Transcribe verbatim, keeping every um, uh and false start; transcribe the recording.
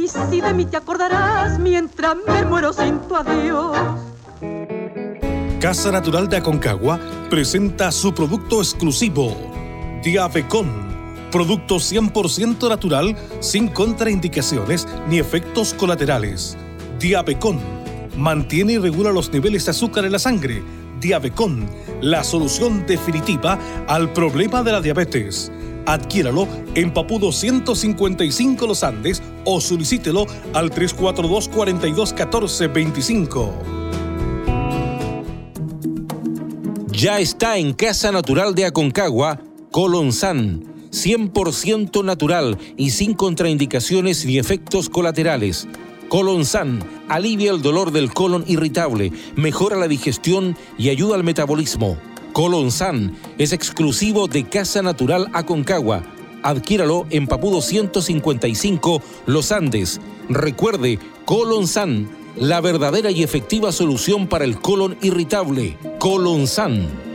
Y si de mí te acordarás mientras me muero sin tu adiós. Casa Natural de Aconcagua presenta su producto exclusivo, Diabecon. Producto cien por ciento natural, sin contraindicaciones ni efectos colaterales. Diabecon mantiene y regula los niveles de azúcar en la sangre. Diabecon, la solución definitiva al problema de la diabetes. Adquiéralo en Papudo ciento cincuenta y cinco Los Andes o solicítelo al tres cuatro dos, cuatro dos, uno cuatro dos cinco. Ya está en Casa Natural de Aconcagua, Colonsan, cien por ciento natural y sin contraindicaciones ni efectos colaterales. Colonsan alivia el dolor del colon irritable, mejora la digestión y ayuda al metabolismo. Colonsan es exclusivo de Casa Natural Aconcagua. Adquiéralo en Papudo ciento cincuenta y cinco Los Andes. Recuerde, Colonsan, la verdadera y efectiva solución para el colon irritable. Colonsan.